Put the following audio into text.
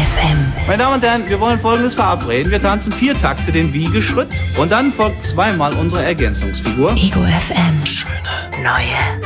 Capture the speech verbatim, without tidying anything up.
F M. Meine Damen und Herren, wir wollen Folgendes verabreden. Wir tanzen vier Takte den Wiegeschritt und dann folgt zweimal unsere Ergänzungsfigur. Ego F M. Schöne Neue